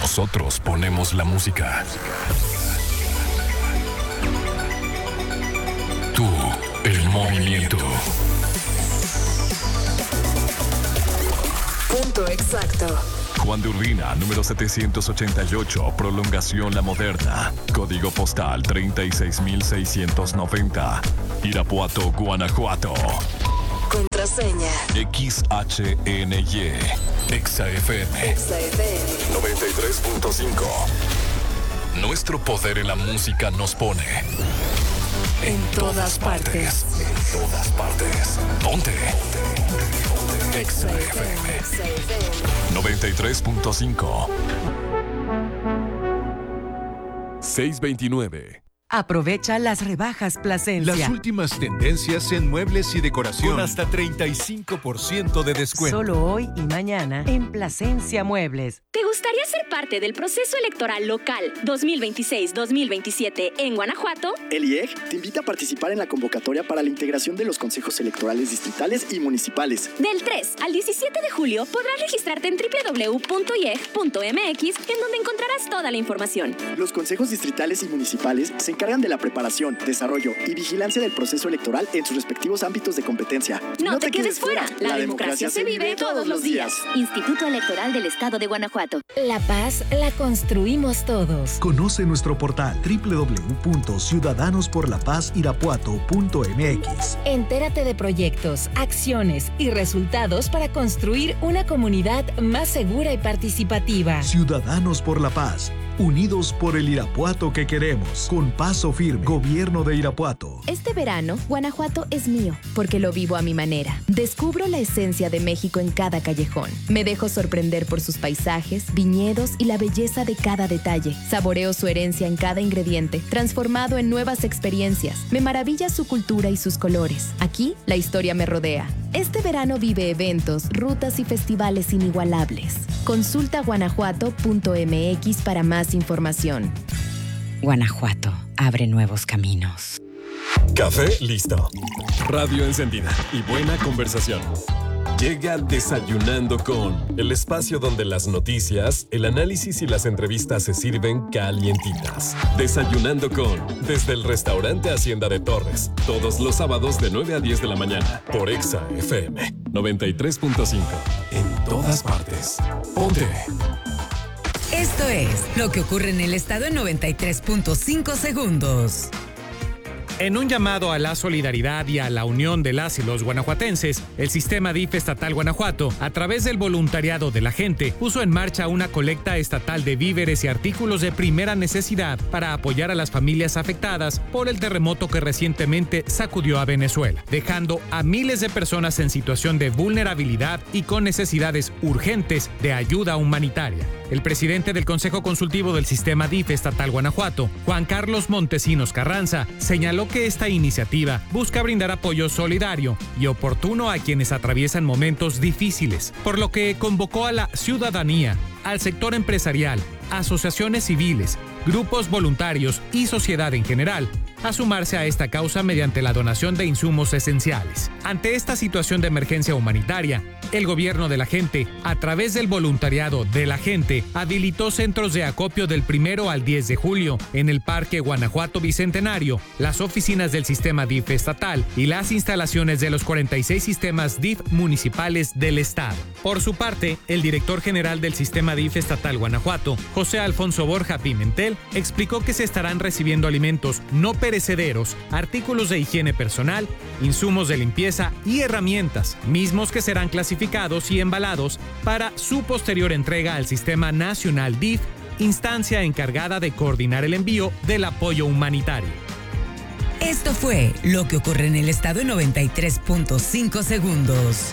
Nosotros ponemos la música. Tú, el movimiento. Punto exacto. Juan de Urbina, número 788, prolongación La Moderna. Código postal 36690. Irapuato, Guanajuato. Contraseña. XHNY. EXA-FM. XFM. 93.5. Nuestro poder en la música nos pone en todas partes. En todas partes. Ponte. XFM 93.5. 629. Aprovecha las rebajas Plasencia. Las últimas tendencias en muebles y decoración. Con hasta 35% de descuento. Solo hoy y mañana en Plasencia Muebles. ¿Te gustaría ser parte del proceso electoral local 2026-2027 en Guanajuato? El IEG te invita a participar en la convocatoria para la integración de los consejos electorales distritales y municipales. Del 3 al 17 de julio podrás registrarte en www.ieg.mx, en donde encontrarás toda la información. Los consejos distritales y municipales se encargan de la preparación, desarrollo y vigilancia del proceso electoral en sus respectivos ámbitos de competencia. No te quedes fuera. La democracia se vive todos los días. Instituto Electoral del Estado de Guanajuato. La paz la construimos todos. Conoce nuestro portal www.ciudadanosporlapazirapuato.mx. Entérate de proyectos, acciones y resultados para construir una comunidad más segura y participativa. Ciudadanos por la Paz. Unidos por el Irapuato que queremos. Con paso firme. Gobierno de Irapuato. Este verano, Guanajuato es mío, porque lo vivo a mi manera. Descubro la esencia de México en cada callejón. Me dejo sorprender por sus paisajes, viñedos y la belleza de cada detalle. Saboreo su herencia en cada ingrediente, transformado en nuevas experiencias. Me maravilla su cultura y sus colores. Aquí, la historia me rodea. Este verano vive eventos, rutas y festivales inigualables. Consulta guanajuato.mx para más información. Guanajuato abre nuevos caminos. Café listo. Radio encendida y buena conversación. Llega Desayunando con, el espacio donde las noticias, el análisis y las entrevistas se sirven calientitas. Desayunando con, desde el restaurante Hacienda de Torres, todos los sábados de 9 a 10 de la mañana, por EXA-FM 93.5. En todas partes. Ponte. Esto es lo que ocurre en el estado en 93.5 segundos. En un llamado a la solidaridad y a la unión de las y los guanajuatenses, el sistema DIF estatal Guanajuato, a través del voluntariado de la gente, puso en marcha una colecta estatal de víveres y artículos de primera necesidad para apoyar a las familias afectadas por el terremoto que recientemente sacudió a Venezuela, dejando a miles de personas en situación de vulnerabilidad y con necesidades urgentes de ayuda humanitaria. El presidente del Consejo Consultivo del Sistema DIF estatal Guanajuato, Juan Carlos Montesinos Carranza, señaló que esta iniciativa busca brindar apoyo solidario y oportuno a quienes atraviesan momentos difíciles, por lo que convocó a la ciudadanía, al sector empresarial, asociaciones civiles, grupos voluntarios y sociedad en general a sumarse a esta causa mediante la donación de insumos esenciales. Ante esta situación de emergencia humanitaria, el gobierno de la gente, a través del voluntariado de la gente, habilitó centros de acopio del 1 al 10 de julio en el Parque Guanajuato Bicentenario, las oficinas del sistema DIF estatal y las instalaciones de los 46 sistemas DIF municipales del estado. Por su parte, el director general del sistema DIF estatal Guanajuato, José Alfonso Borja Pimentel, explicó que se estarán recibiendo alimentos no perecederos, artículos de higiene personal, insumos de limpieza y herramientas, mismos que serán clasificados y embalados para su posterior entrega al Sistema Nacional DIF, instancia encargada de coordinar el envío del apoyo humanitario. Esto fue lo que ocurre en el estado en 93.5 segundos.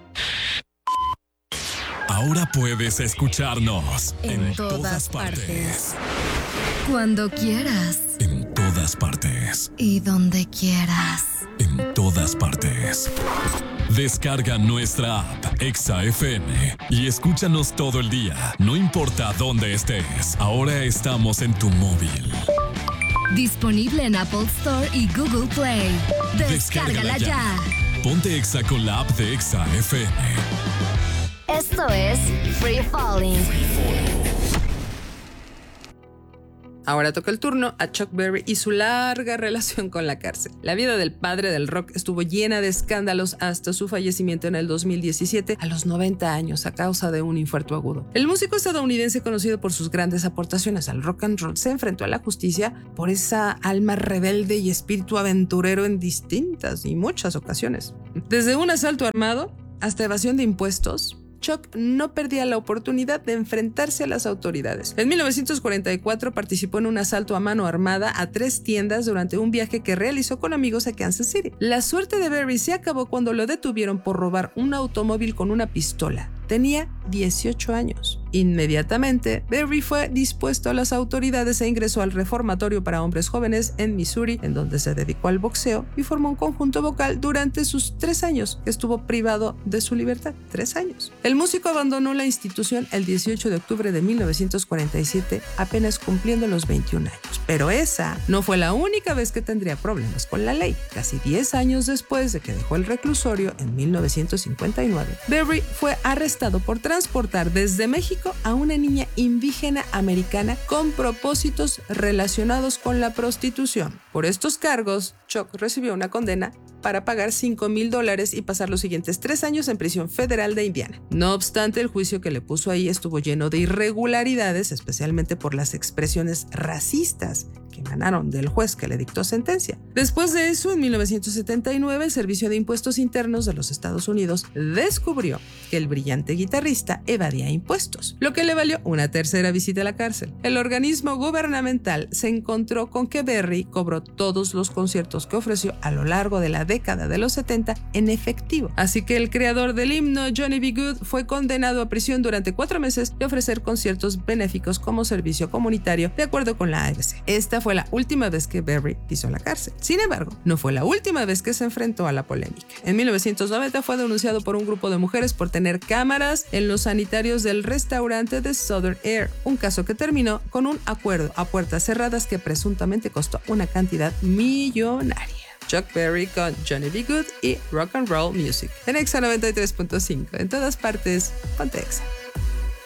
Ahora puedes escucharnos En todas partes. Cuando quieras. En todas partes. Y donde quieras. En todas partes. Descarga nuestra app EXA-FM y escúchanos todo el día, no importa dónde estés. Ahora estamos en tu móvil. Disponible en Apple Store y Google Play. Descárgala ya. Ponte EXA con la app de EXA-FM. Esto es Free Falling. Ahora toca el turno a Chuck Berry y su larga relación con la cárcel. La vida del padre del rock estuvo llena de escándalos hasta su fallecimiento en el 2017 a los 90 años a causa de un infarto agudo. El músico estadounidense, conocido por sus grandes aportaciones al rock and roll, se enfrentó a la justicia por esa alma rebelde y espíritu aventurero en distintas y muchas ocasiones. Desde un asalto armado hasta evasión de impuestos, Chuck no perdía la oportunidad de enfrentarse a las autoridades. En 1944 participó en un asalto a mano armada a 3 tiendas durante un viaje que realizó con amigos a Kansas City. La suerte de Berry se acabó cuando lo detuvieron por robar un automóvil con una pistola. Tenía 18 años. Inmediatamente, Berry fue dispuesto a las autoridades e ingresó al reformatorio para hombres jóvenes en Missouri, en donde se dedicó al boxeo y formó un conjunto vocal durante sus 3 años que estuvo privado de su libertad. 3 años. El músico abandonó la institución el 18 de octubre de 1947, apenas cumpliendo los 21 años. Pero esa no fue la única vez que tendría problemas con la ley. Casi 10 años después de que dejó el reclusorio en 1959, Berry fue arrestado por transportar desde México a una niña indígena americana con propósitos relacionados con la prostitución. Por estos cargos, Chuck recibió una condena para pagar $5,000 y pasar los siguientes 3 años en prisión federal de Indiana. No obstante, el juicio que le puso ahí estuvo lleno de irregularidades, especialmente por las expresiones racistas que emanaron del juez que le dictó sentencia. Después de eso, en 1979, el Servicio de Impuestos Internos de los Estados Unidos descubrió que el brillante guitarrista evadía impuestos, lo que le valió una tercera visita a la cárcel. El organismo gubernamental se encontró con que Berry cobró todos los conciertos que ofreció a lo largo de la década de los 70 en efectivo. Así que el creador del himno, Johnny B. Good, fue condenado a prisión durante 4 meses y ofrecer conciertos benéficos como servicio comunitario, de acuerdo con la ABC. Esta fue la última vez que Berry pisó la cárcel. Sin embargo, no fue la última vez que se enfrentó a la polémica. En 1990 fue denunciado por un grupo de mujeres por tener cámaras en los sanitarios del restaurante de Southern Air, un caso que terminó con un acuerdo a puertas cerradas que presuntamente costó una cantidad millonaria. Chuck Berry con Johnny B. Good y Rock and Roll Music. En Exa 93.5, en todas partes, ponte Exa.